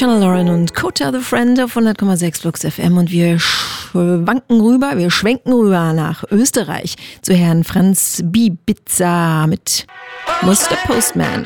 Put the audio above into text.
Channel Lauren und Kota the Friend auf 100,6 Flux FM und wir schwenken rüber nach Österreich zu Herrn Franz Bibiza mit Mr. Postman.